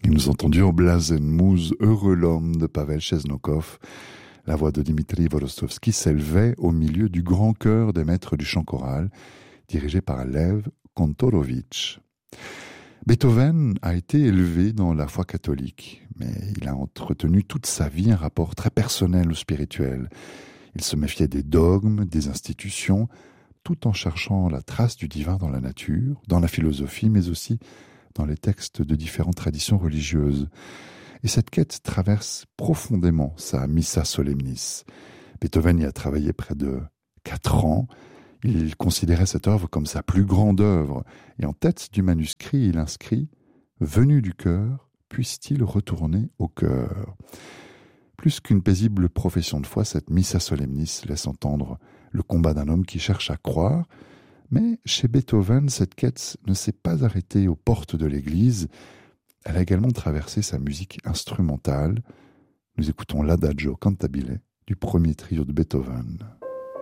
Nous entendions Blasenmuse, heureux l'homme de Pavel Chesnokov. La voix de Dimitri Vorostovski s'élevait au milieu du grand chœur des maîtres du chant choral, dirigé par Lev Kantorowicz. Beethoven a été élevé dans la foi catholique, mais il a entretenu toute sa vie un rapport très personnel au spirituel. Il se méfiait des dogmes, des institutions, tout en cherchant la trace du divin dans la nature, dans la philosophie, mais aussi dans les textes de différentes traditions religieuses. Et cette quête traverse profondément sa Missa Solemnis. Beethoven y a travaillé près de 4 ans. Il considérait cette œuvre comme sa plus grande œuvre. Et en tête du manuscrit, il inscrit « Venu du cœur, puisse-t-il retourner au cœur ?» Plus qu'une paisible profession de foi, cette Missa Solemnis laisse entendre le combat d'un homme qui cherche à croire. Mais chez Beethoven, cette quête ne s'est pas arrêtée aux portes de l'église. Elle a également traversé sa musique instrumentale. Nous écoutons l'Adagio cantabile du premier trio de Beethoven.